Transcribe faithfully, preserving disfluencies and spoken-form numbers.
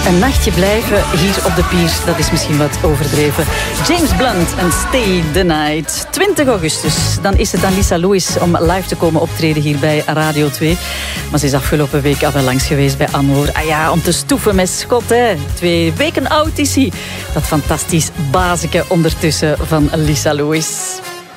Een nachtje blijven hier op de pier, dat is misschien wat overdreven. James Blunt en Stay the Night. twintig augustus, dan is het aan Lisa Lewis om live te komen optreden hier bij Radio twee. Maar ze is afgelopen week al wel langs geweest bij Anwoor. Ah ja, om te stoeven met Schot, hè. Twee weken oud is hij. Dat fantastisch bazeke ondertussen van Lisa Lewis.